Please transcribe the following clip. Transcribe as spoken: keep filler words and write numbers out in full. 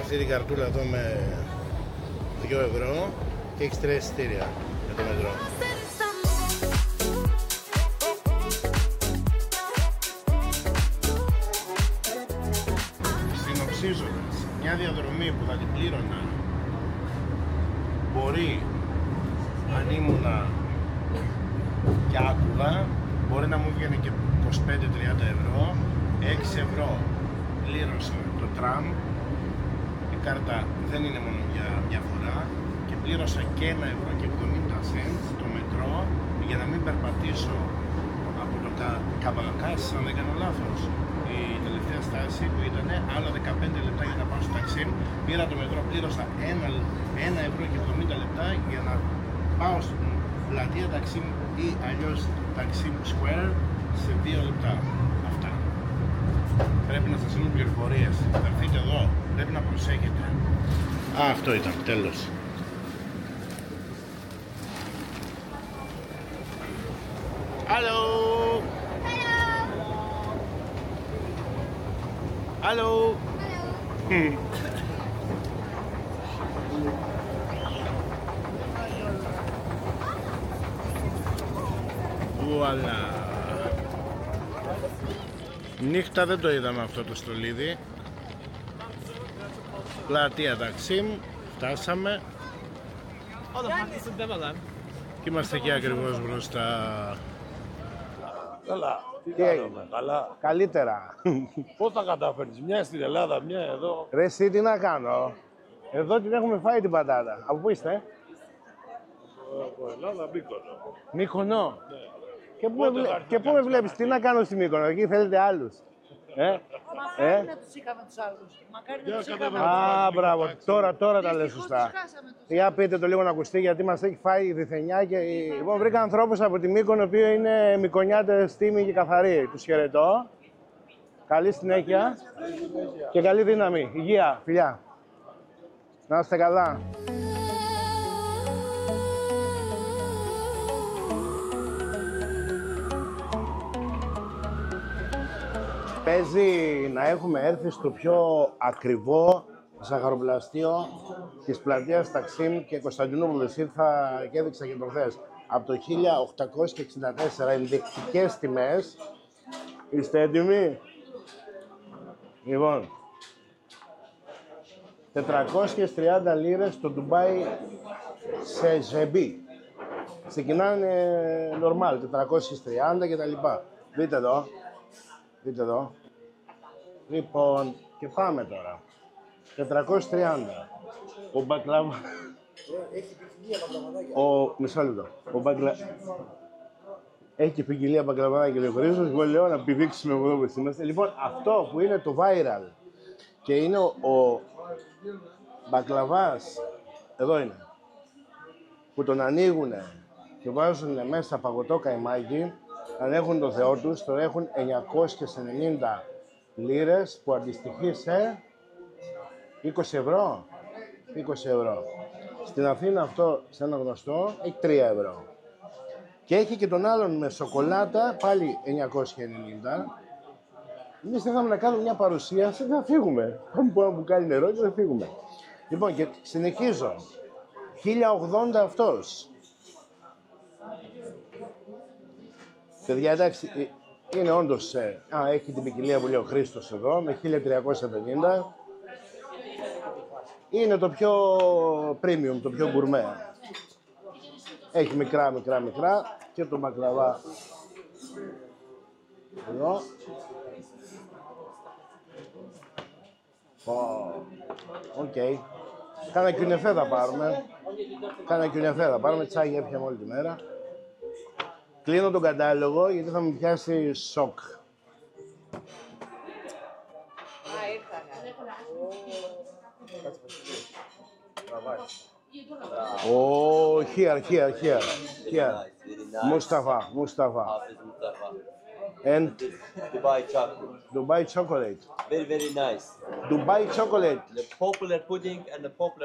αυτή την καρτούλα εδώ με δύο ευρώ και έχεις τρία εισιτήρια με το μετρό. Συνοψίζοντας, μια διαδρομή που θα την πλήρωνα μπορεί, αν ήμουνα και άκουγα, μπορεί να μου βγαίνει και είκοσι πέντε με τριάντα ευρώ. Έξι ευρώ πλήρωσα το τραμ, η κάρτα δεν είναι μόνο για μια φορά, και πλήρωσα και ένα ευρώ και εβδομήντα σεντ το μετρό για να μην περπατήσω από το κα, Καμπαλακάς, αν δεν κάνω λάθος, η τελευταία στάση που ήταν άλλα δεκαπέντε λεπτά για να πάω στο Ταξίμ. Πήρα το μετρό, πλήρωσα ένα ευρώ και εβδομήντα λεπτά για να πάω στην πλατεία Ταξίμ ή αλλιώς Ταξίμ Square σε δύο λεπτά. Αυτά. Πρέπει να σας δίνουν πληροφορίες. Θα έρθετε εδώ, πρέπει να προσέχετε. Α, αυτό ήταν, τέλος. Hello. Hello. Hello. Βουαλά. Νύχτα δεν το είδαμε αυτό το στολίδι. Πλατεία Ταξίμ, φτάσαμε. Και είμαστε εκεί ακριβώς μπροστά. Καλά, τι κάνουμε, καλά. Καλύτερα. Πώς τα καταφέρνεις, μια στην Ελλάδα, μια εδώ. Ρε εσύ, τι να κάνω. Εδώ την έχουμε φάει την πατάτα. Από πού είστε? Από Ελλάδα, Μύκονο. Μύκονο. Ναι. Και πού με, βλέ... και πού με βλέπεις, τι να κάνω στη Μύκονο, εκεί θέλετε άλλους. Ε? Μακάρι Ε? να τους είχαμε τους άλλους. Μακάρι Για να τους κατέβα. είχαμε. Α, μπράβο, τώρα, τώρα τα λες Δυστυχώς σωστά. τους χάσαμε τους. Για πείτε το λίγο να ακουστεί, γιατί μας έχει φάει η διθενιά και... Λοιπόν, βρήκα ανθρώπους από τη Μύκονο, οι οποίοι είναι μικονιάτες τίμοι και καθαροί. Τους χαιρετώ. Καλή συνέχεια και καλή δύναμη. Υγεία, φιλιά. Να είστε καλά. Παίζει να έχουμε έρθει στο πιο ακριβό ζαχαροπλαστείο της πλατείας Ταξίμ και Κωνσταντινούπολης. Ήρθα και έδειξα και προχθές. Από το χίλια οκτακόσια εξήντα τέσσερα, ενδεικτικές τιμές. Είστε έτοιμοι? Λοιπόν, τετρακόσιες τριάντα λίρες στο Ντουμπάι σε ζεμπί. Ξεκινάνε normal, τετρακόσιες τριάντα και τα λοιπά. Δείτε εδώ. Δείτε εδώ. Λοιπόν, και πάμε τώρα. τετρακόσιες τριάντα. Ο μπακλαβά... Έχει ποικιλία μπακλαβαδάκια. Ο... Μισό λεπτό. Ο μπακλα... Έχει και ποικιλία μπακλαβαδάκια, λέει ο Χρήστος. Εγώ λέω να πηδήξουμε από εδώ που είμαστε. Λοιπόν, αυτό που είναι το viral και είναι ο, ο μπακλαβάς, εδώ είναι, που τον ανοίγουνε και βάζουν μέσα παγωτό καϊμάκι, αν έχουν το Θεό τους, τώρα έχουν εννιακόσιες ενενήντα λίρες που αντιστοιχεί σε είκοσι ευρώ. είκοσι ευρώ. Στην Αθήνα αυτό, σε ένα γνωστό, έχει τρία ευρώ. Και έχει και τον άλλον με σοκολάτα, πάλι εννιακόσια ενενήντα. Εμείς θέλαμε να κάνουμε μια παρουσίαση και θα φύγουμε. Πάμε που ένα μπουκάλι νερό και θα φύγουμε. Λοιπόν, και συνεχίζω. χίλια ογδόντα αυτός. Παιδιά, εντάξει, είναι όντως, ε, α, έχει την ποικιλία που λέει ο Χρήστος εδώ, με χίλια τριακόσια πενήντα. Είναι το πιο premium, το πιο gourmet. Έχει μικρά, μικρά, μικρά και το μπακλαβά εδώ. Οκ. Okay. Κάνα κιουνεφέ θα πάρουμε. Κάνα κιουνεφέ θα πάρουμε, τσάγι έπιαμε όλη τη μέρα. Κλείνω τον κατάλογο γιατί θα μου πιάσει σοκ. Oh, here, here, here, here. Mustafa, Mustafa. And Dubai chocolate. Dubai chocolate. Very, very nice. Dubai chocolate. The popular pudding and the popular